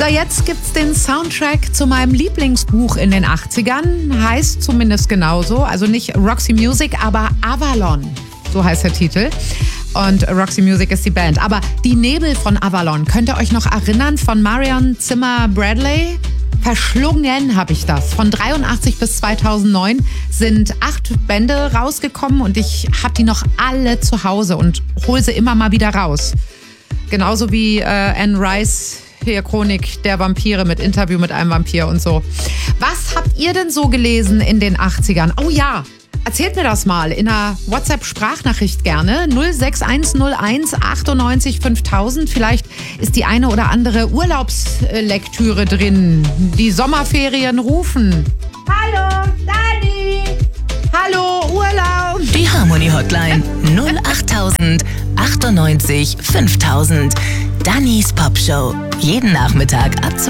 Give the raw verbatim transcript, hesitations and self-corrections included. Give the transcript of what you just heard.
So, jetzt gibt's den Soundtrack zu meinem Lieblingsbuch in den achtzigern. Heißt zumindest genauso. Also nicht Roxy Music, aber Avalon. So heißt der Titel. Und Roxy Music ist die Band. Aber die Nebel von Avalon, könnt ihr euch noch erinnern? Von Marion Zimmer Bradley? Verschlungen habe ich das. Von dreiundachtzig bis zweitausendneun sind acht Bände rausgekommen und ich habe die noch alle zu Hause und hole sie immer mal wieder raus. Genauso wie äh, Anne Rice, hier Chronik der Vampire mit Interview mit einem Vampir und so. Was habt ihr denn so gelesen in den achtzigern? Oh ja, erzählt mir das mal in einer WhatsApp-Sprachnachricht gerne. null sechs eins null eins achtundneunzig fünftausend. Vielleicht ist die eine oder andere Urlaubslektüre drin. Die Sommerferien rufen. Hallo, Dani. Hallo, Urlaub. Die Harmony Hotline null achttausend achtundneunzig fünftausend. Dannys Popshow. Jeden Nachmittag ab zwei.